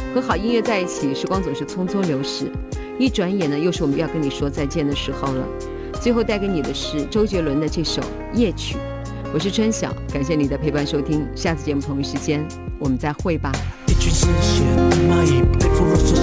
和好音乐在一起，时光总是匆匆流逝，一转眼呢，又是我们要跟你说再见的时候了。最后带给你的是周杰伦的这首《夜曲》。我是春晓，感谢你的陪伴收听，下次节目同一时间我们再会吧。一群嗜血蚂蚁背负